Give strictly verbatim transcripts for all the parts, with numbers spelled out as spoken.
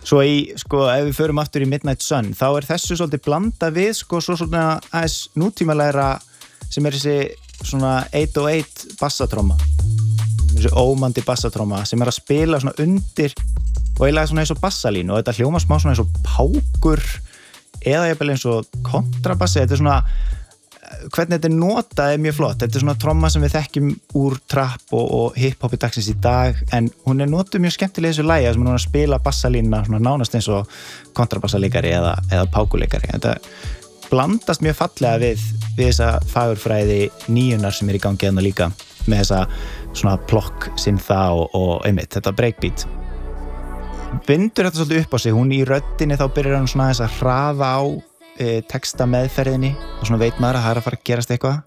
Svo í, sko, ef við förum aftur í Midnight Sun, þá er þessu svolítið blanda við, sko, svo svona aðeins nútímalegra sem er þessi svona eitt og eitt bassatromma. Þessi ómandi bassatromma sem er að spila svona undir og eiginlega svona eins og bassalínu og þetta hljómar smá svona eins og pákur eða jafnvel eins og kontrabassi. Þetta er svona, hvernig þetta er notað er mjög flott. Þetta er svona tromma sem við þekkjum úr trapp og, og hip-hopi dagsins í dag en hún er notuð mjög skemmtilega í þessu lagi sem er núna að spila bassalínuna svona nánast eins og kontrabassalegari eða, eða pákuleikari. Þetta blandast mjög fallega við, við þessa fagurfræði nýjunar sem er í gangi hérna líka með þessa svona plokk syntha og, og einmitt, þetta breakbeat. Vindur þetta svolítið upp á sig, hún í röddinni þá byrjar hann svona þess að hraða á e, texta meðferðinni og svona veit maður að það er að fara að gerast eitthvað.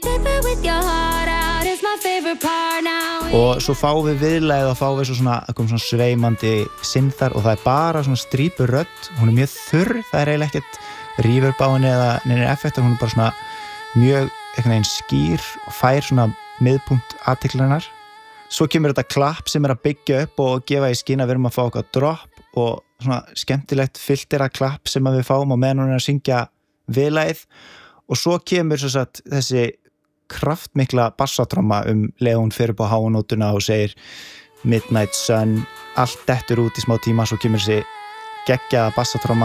Og svo fáum við viðlagið og fáum við svo svona, svona sveimandi synthar og það er bara svona strípur rödd, hún er mjög þurr, það er eiginlega ekkert reverb á henni eða neina effektar, hún er bara svona mjög einhvern veginn skýr og fær svona miðpunkt athyglinnar. Svo kemur þetta klapp sem er að byggja upp og gefa í skyn að við erum að fá okkar drop og svona skemmtilegt filtera klapp sem við fáum og meðan hún er að syngja viðlagið og svo kemur svo satt þessi kraftmikla bassatromma um leið hún fyrir upp á háanótuna og segir Midnight Sun, allt dettur út í smá tíma, svo kemur þessi geggjaða bassatromma.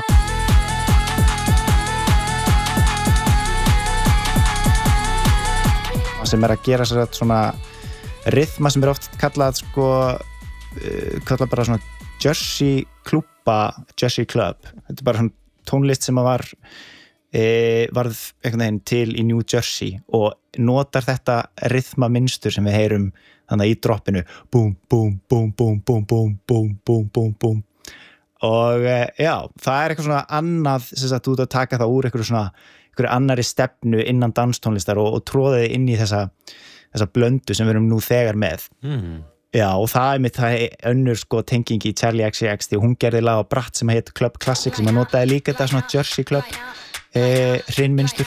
Sem er að gera sér svona rithma sem er oft kallað sko, uh, kallað bara svona Jersey klúbba, Jersey club. Þetta er bara svona tónlist sem að var e, varð einhvern veginn til í New Jersey og notar þetta rithma mynstur sem við heyrum þannig í droppinu. Búm, búm, búm, búm, búm, búm, búm, búm, búm, búm. Og e, já, það er eitthvað svona annað sem sagt út að taka það úr eitthvað svona einhverju annari stefnu innan danstónlistar og, og tróða þið inn í þessa, þessa blöndu sem við erum nú þegar með. Mm. Já, og það er mitt það er önnur sko tenging í Charlie X C X því hún gerði lag á Bratt sem heit Club Classic sem að notaði líka þetta svona Jersey Club eh, hrinnmynstur.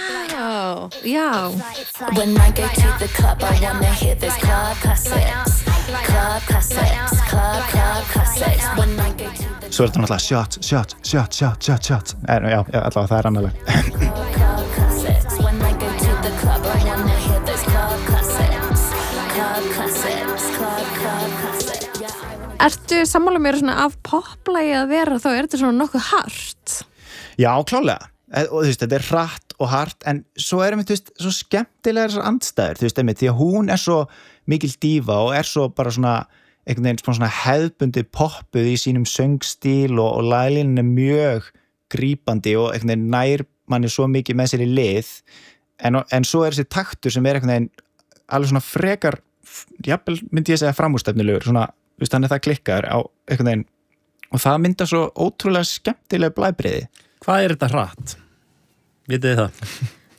Já, já. When I go to the club I wanna hear this club classics Club classics, club, club classics When I go to the Svo er þetta náttúrulega shot, shot, shot, shot, shot, shot er, Já, já, allavega það er annarlega club classics When I go to the club I wanna hear this club classics Club classics, club, club classics yeah. Ertu sammála mér svona af poplægi að vera þá er þetta svona nokkuð hart? Já, klálega og þú veist, þetta er hratt og hart en svo erum við, þú veist, svo skemmtilega þessar andstæður, þú veist, einmitt, því að hún er svo mikil dífa og er svo bara svona einhvern veginn svona hefðbundi poppuð í sínum söngstíl og, og laglínan er mjög grípandi og einhvern veginn nær manni svo mikið með sér í lið en, en svo er þessi taktur sem er einhvern veginn alveg svona frekar jafnvel myndi ég segja framúrstefnulegur svona, þú veist, hann er það klikkaður á einhvern veginn og það mynda svo ótrúlega skemmtilega blæbrigði. Hvað er þetta hratt? Vitið þið það?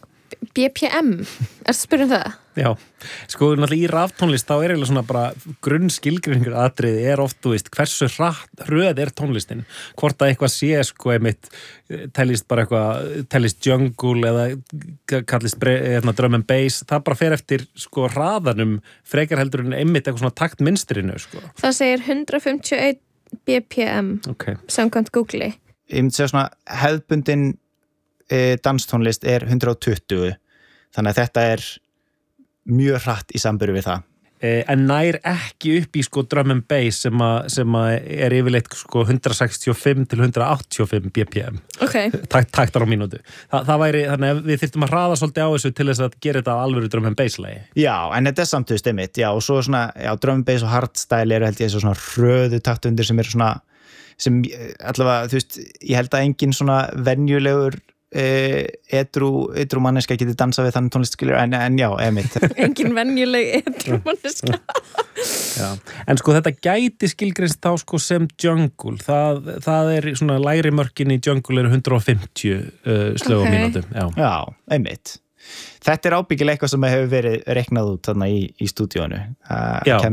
B P M, ertu að spyrja um það? Já, sko náttúrulega í raftónlist þá er eiginlega svona bara grunnskilgreiningur atriði er oft, þú veist, hversu hratt hröð er tónlistin, hvort að eitthvað sé sko einmitt, tellist bara eitthvað tellist jungle eða kallist eða drum and bass, það bara fer eftir sko hraðanum frekar heldur en einmitt eitthvað svona taktmynstrinu sko. Það segir hundrað fimmtíu og einn B P M okay. samkvæmt Google. Ég myndi segja svona hefðbundin e, danstónlist er hundrað og tuttugu þannig að þetta er mjög hratt í samböru við það. Eh, en nær ekki upp í sko drum and bass sem, a, sem a er yfirleitt sko hundrað sextíu og fimm til hundrað áttatíu og fimm B P M. Okay. Takt, taktar á mínútu. Þa, það væri, þannig að við þyrftum að hraða svolítið á þessu til þess að gera þetta á alvöru drum and bass lagi. Já, en þetta er samtöðust einmitt, já, og svo svona, já, drum and bass og hardstyle eru held ég svona röðu taktundir sem eru svona, sem allavega, þú veist, ég held að engin svona venjulegur Eh, edru, edru manneska geti dansað við þannig tónlistskilur en, en já, emitt engin venjuleg edru manneska já. En sko þetta gæti skilgreinst þá sko sem jungle það, það er svona lægri mörkin í jungle eru hundrað og fimmtíu uh, slögum okay. mínútum já. já, emitt þetta er ábyggilega eitthvað sem hefur verið reiknað út þarna í, í stúdíónu uh,